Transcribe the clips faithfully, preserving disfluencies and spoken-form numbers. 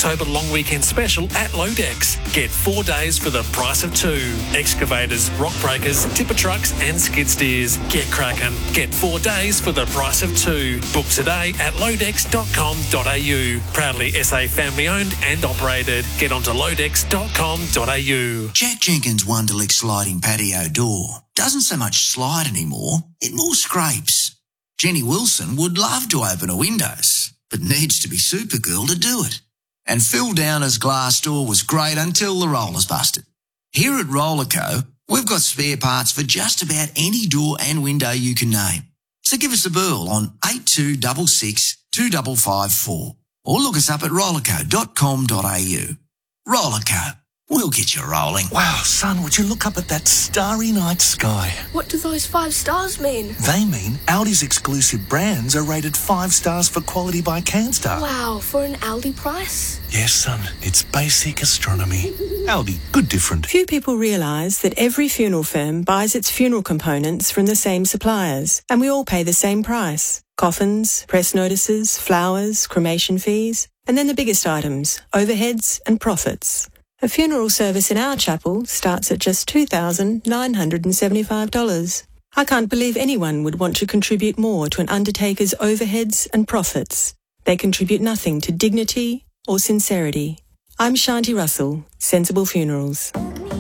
October long weekend special at Lodex. Get four days for the price of two. Excavators, rock breakers, tipper trucks and skid steers. Get cracking. Get four days for the price of two. Book today at lodex dot com dot a u. Proudly S A family owned and operated. Get onto lodex dot com dot a u. Jack Jenkins' Wonderlick sliding patio door doesn't so much slide anymore, it more scrapes. Jenny Wilson would love to open her windows, but needs to be Supergirl to do it. And Phil Downer's glass door was great until the rollers busted. Here at Rollerco, we've got spare parts for just about any door and window you can name. So give us a burl on eight two six six, two five five four or look us up at rollerco dot com dot a u. Rollerco, we'll get you rolling. Wow, son, would you look up at that starry night sky? What do those five stars mean? They mean Audi's exclusive brands are rated five stars for quality by CanStar. Wow, for an Aldi price? Yes, son, it's basic astronomy. Aldi, good different. Few people realise that every funeral firm buys its funeral components from the same suppliers, and we all pay the same price. Coffins, press notices, flowers, cremation fees, and then the biggest items, overheads and profits. A funeral service in our chapel starts at just two thousand nine hundred seventy-five dollars. I can't believe anyone would want to contribute more to an undertaker's overheads and profits. They contribute nothing to dignity or sincerity. I'm Shanti Russell, Sensible Funerals.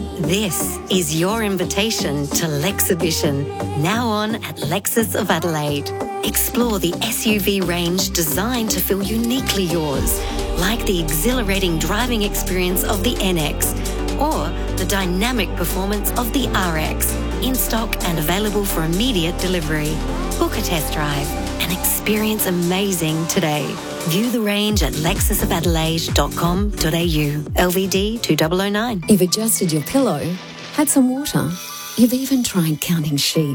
This is your invitation to Lexhibition, now on at Lexus of Adelaide. Explore the S U V range designed to feel uniquely yours, like the exhilarating driving experience of the N X or the dynamic performance of the R X, in stock and available for immediate delivery. Book a test drive and experience amazing today. View the range at lexus of adelaide dot com dot a u. L V D two thousand nine. You've adjusted your pillow, had some water, you've even tried counting sheep,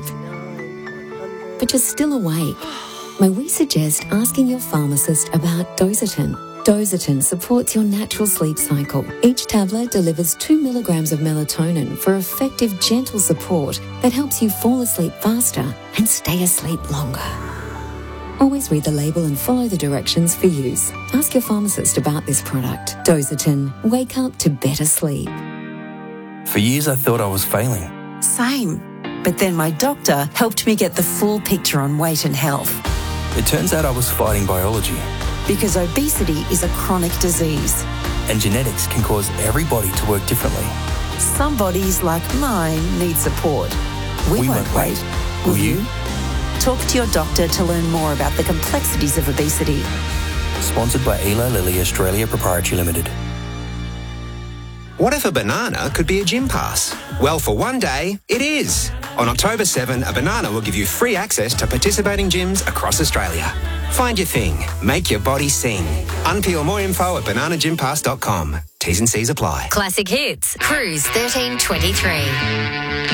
but you're still awake. May we suggest asking your pharmacist about Dositin? Dositin supports your natural sleep cycle. Each tablet delivers two milligrams of melatonin for effective, gentle support that helps you fall asleep faster and stay asleep longer. Always read the label and follow the directions for use. Ask your pharmacist about this product. Dositin. Wake up to better sleep. For years I thought I was failing. Same. But then my doctor helped me get the full picture on weight and health. It turns out I was fighting biology. Because obesity is a chronic disease. And genetics can cause every body to work differently. Some bodies, like mine, need support. We, we won't, won't wait. wait. Will, Will you? you? Talk to your doctor to learn more about the complexities of obesity. Sponsored by Eli Lilly Australia Proprietary Limited. What if a banana could be a gym pass? Well, for one day, it is. On October seventh, a banana will give you free access to participating gyms across Australia. Find your thing. Make your body sing. Unpeel more info at banana gym pass dot com. T's and C's apply. Classic Hits, Cruise thirteen twenty-three.